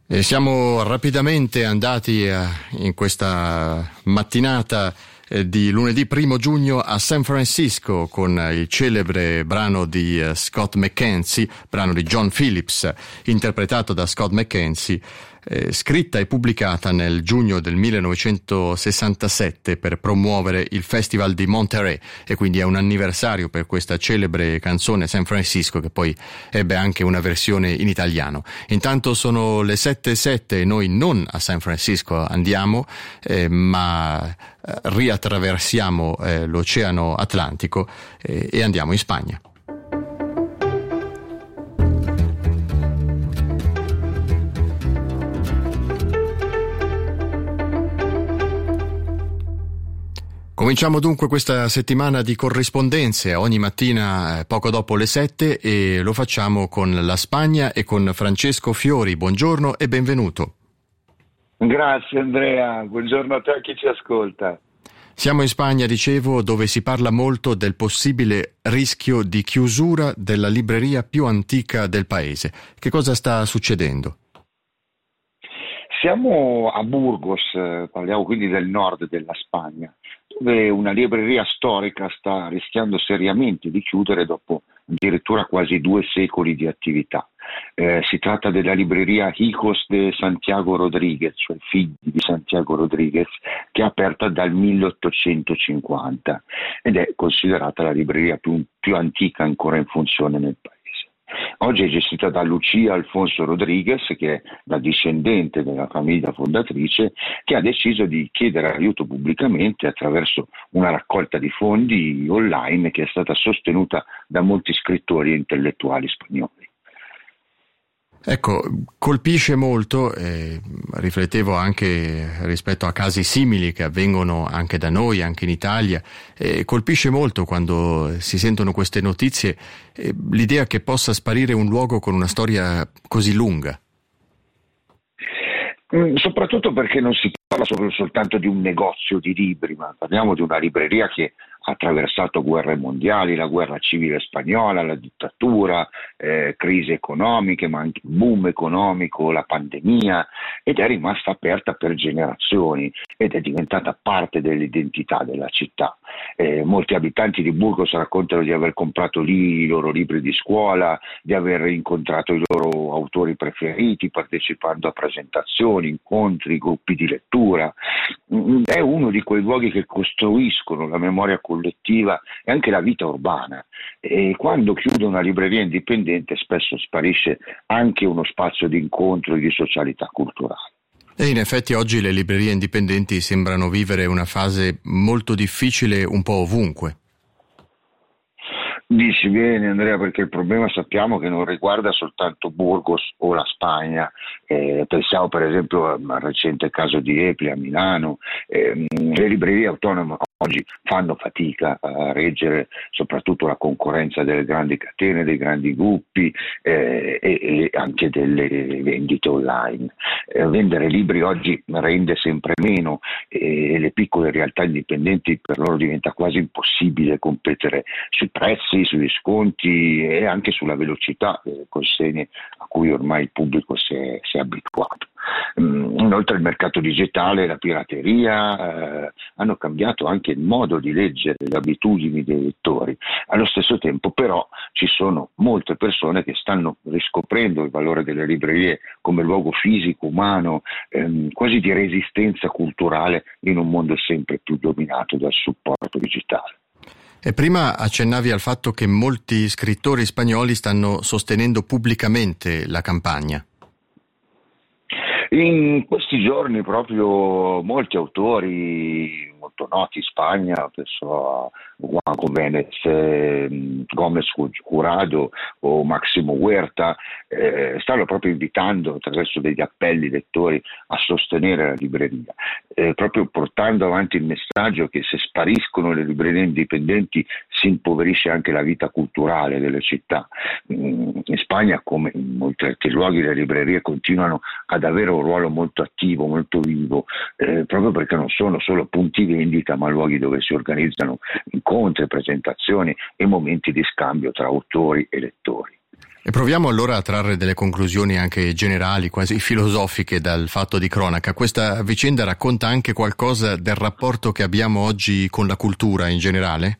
E siamo rapidamente andati in questa mattinata di lunedì 1 giugno a San Francisco con il celebre brano di Scott McKenzie, brano di John Phillips, interpretato da Scott McKenzie, scritta e pubblicata nel giugno del 1967 per promuovere il Festival di Monterey, e quindi è un anniversario per questa celebre canzone San Francisco, che poi ebbe anche una versione in italiano. Intanto sono le 7:07 e noi non a San Francisco andiamo, ma riattraversiamo l'Oceano Atlantico e andiamo in Spagna. Cominciamo dunque questa settimana di corrispondenze ogni mattina poco dopo le 7, e lo facciamo con la Spagna e con Francesco Fiori. Buongiorno e benvenuto. Grazie Andrea, buongiorno a te e a chi ci ascolta. Siamo in Spagna, dicevo, dove si parla molto del possibile rischio di chiusura della libreria più antica del paese. Che cosa sta succedendo? Siamo a Burgos, parliamo quindi del nord della Spagna, dove una libreria storica sta rischiando seriamente di chiudere dopo addirittura quasi 2 secoli di attività. Si tratta della libreria Hijos de Santiago Rodríguez, cioè figli di Santiago Rodríguez, che è aperta dal 1850 ed è considerata la libreria più antica ancora in funzione nel paese. Oggi è gestita da Lucia Alfonso Rodríguez, che è la discendente della famiglia fondatrice, che ha deciso di chiedere aiuto pubblicamente attraverso una raccolta di fondi online che è stata sostenuta da molti scrittori e intellettuali spagnoli. Ecco, colpisce molto, riflettevo anche rispetto a casi simili che avvengono anche da noi, anche in Italia, colpisce molto quando si sentono queste notizie l'idea che possa sparire un luogo con una storia così lunga. Soprattutto perché non si parla soltanto di un negozio di libri, ma parliamo di una libreria che ha attraversato guerre mondiali, la guerra civile spagnola, la dittatura, crisi economiche, ma anche boom economico, la pandemia, ed è rimasta aperta per generazioni ed è diventata parte dell'identità della città. Molti abitanti di Burgos raccontano di aver comprato lì i loro libri di scuola, di aver incontrato i loro autori preferiti partecipando a presentazioni, incontri, gruppi di lettura. È uno di quei luoghi che costruiscono la memoria collettiva e anche la vita urbana, e quando chiude una libreria indipendente spesso sparisce anche uno spazio di incontro e di socialità culturale. E in effetti oggi le librerie indipendenti sembrano vivere una fase molto difficile un po' ovunque. Dici bene Andrea, perché il problema sappiamo che non riguarda soltanto Burgos o la Spagna, pensiamo per esempio al recente caso di Epli a Milano. Le librerie autonome oggi fanno fatica a reggere soprattutto la concorrenza delle grandi catene, dei grandi gruppi e anche delle vendite online. Vendere libri oggi rende sempre meno e le piccole realtà indipendenti per loro diventa quasi impossibile competere sui prezzi, sugli sconti e anche sulla velocità delle consegne a cui ormai il pubblico si è abituato. Inoltre il mercato digitale e la pirateria hanno cambiato anche il modo di leggere, le abitudini dei lettori. Allo stesso tempo però ci sono molte persone che stanno riscoprendo il valore delle librerie come luogo fisico, umano, quasi di resistenza culturale in un mondo sempre più dominato dal supporto digitale. E prima accennavi al fatto che molti scrittori spagnoli stanno sostenendo pubblicamente la campagna. In questi giorni proprio molti autori molto noti in Spagna, penso a Juan Gómez, Gómez Jurado o Máximo Huerta, stanno proprio invitando attraverso degli appelli lettori a sostenere la libreria, proprio portando avanti il messaggio che se spariscono le librerie indipendenti si impoverisce anche la vita culturale delle città. In Spagna, come in molti altri luoghi, le librerie continuano ad avere un ruolo molto attivo, molto vivo, proprio perché non sono solo punti vendita, ma luoghi dove si organizzano incontri, presentazioni e momenti di scambio tra autori e lettori. E proviamo allora a trarre delle conclusioni anche generali, quasi filosofiche dal fatto di cronaca. Questa vicenda racconta anche qualcosa del rapporto che abbiamo oggi con la cultura in generale?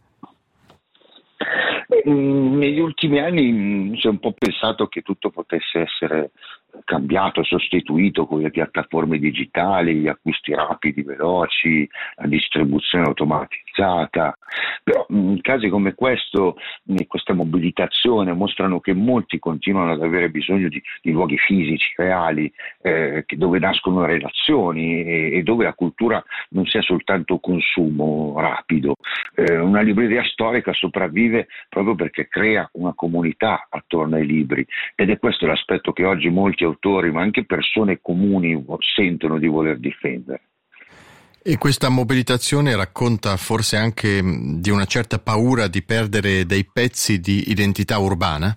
Negli ultimi anni si è un po' pensato che tutto potesse essere cambiato, sostituito con le piattaforme digitali, gli acquisti rapidi, veloci, la distribuzione automatizzata. Però in casi come questo, questa mobilitazione mostrano che molti continuano ad avere bisogno di luoghi fisici, reali, dove nascono relazioni e dove la cultura non sia soltanto consumo rapido. Una libreria storica sopravvive proprio perché crea una comunità attorno ai libri, ed è questo l'aspetto che oggi molti autori, ma anche persone comuni, sentono di voler difendere. E questa mobilitazione racconta forse anche di una certa paura di perdere dei pezzi di identità urbana?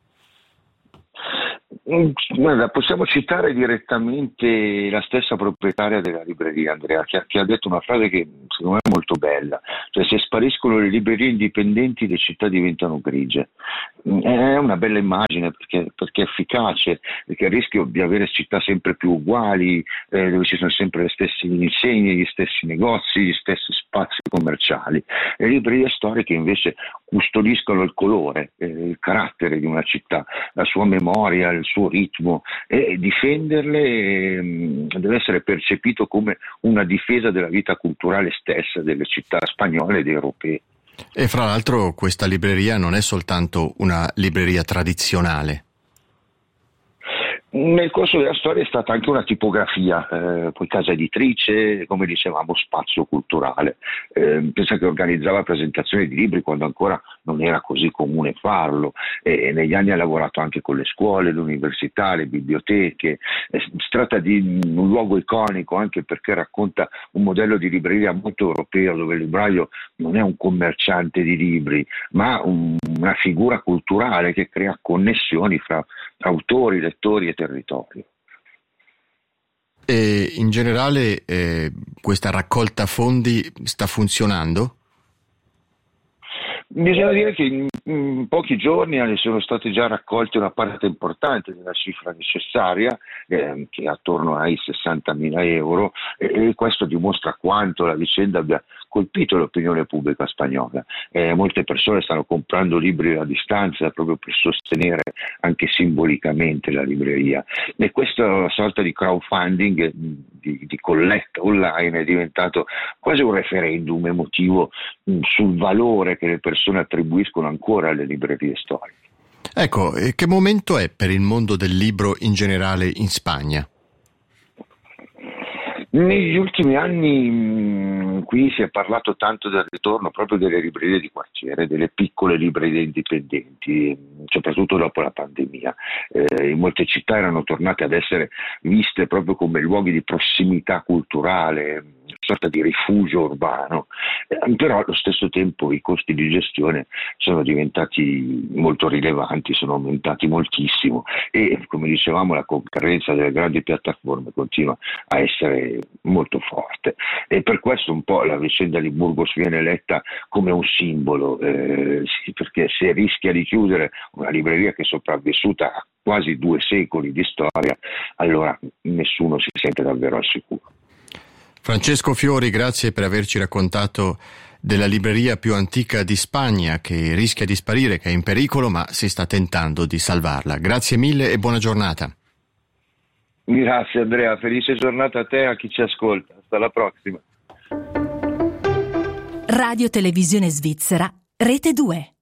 Guarda, possiamo citare direttamente la stessa proprietaria della libreria, Andrea, che ha detto una frase che secondo me è molto bella, cioè: se spariscono le librerie indipendenti le città diventano grigie. È una bella immagine perché è efficace, perché il rischio di avere città sempre più uguali, dove ci sono sempre le stesse insegne, gli stessi negozi, gli stessi spazi commerciali. Le librerie storiche invece custodiscono il colore, il carattere di una città, la sua memoria, il suo ritmo, e difenderle deve essere percepito come una difesa della vita culturale stessa delle città spagnole ed europee. E fra l'altro questa libreria non è soltanto una libreria tradizionale. Nel corso della storia è stata anche una tipografia, poi casa editrice, come dicevamo spazio culturale. Pensa che organizzava presentazioni di libri quando ancora non era così comune farlo, e negli anni ha lavorato anche con le scuole, le università, le biblioteche. Si tratta di un luogo iconico anche perché racconta un modello di libreria molto europeo, dove il libraio non è un commerciante di libri, ma una figura culturale che crea connessioni fra autori, lettori e territorio. E in generale questa raccolta fondi sta funzionando? Bisogna dire che in pochi giorni sono state già raccolte una parte importante della cifra necessaria, che è attorno ai 60.000 euro, e questo dimostra quanto la vicenda abbia colpito l'opinione pubblica spagnola. Molte persone stanno comprando libri a distanza proprio per sostenere anche simbolicamente la libreria, e questa sorta di crowdfunding, di colletta online, è diventato quasi un referendum emotivo sul valore che le persone attribuiscono ancora alle librerie storiche. Ecco, che momento è per il mondo del libro in generale in Spagna? Negli ultimi anni qui si è parlato tanto del ritorno proprio delle librerie di quartiere, delle piccole librerie indipendenti, soprattutto dopo la pandemia. In molte città erano tornate ad essere viste proprio come luoghi di prossimità culturale, una sorta di rifugio urbano, però allo stesso tempo i costi di gestione sono diventati molto rilevanti, sono aumentati moltissimo, e come dicevamo la concorrenza delle grandi piattaforme continua a essere molto forte, e per questo un po' la vicenda di Burgos viene letta come un simbolo, sì, perché se rischia di chiudere una libreria che è sopravvissuta a quasi 2 secoli di storia, allora nessuno si sente davvero al sicuro. Francesco Fiori, grazie per averci raccontato della libreria più antica di Spagna, che rischia di sparire, che è in pericolo, ma si sta tentando di salvarla. Grazie mille e buona giornata. Grazie Andrea, felice giornata a te e a chi ci ascolta. Hasta la prossima. Radio Televisione Svizzera, Rete 2.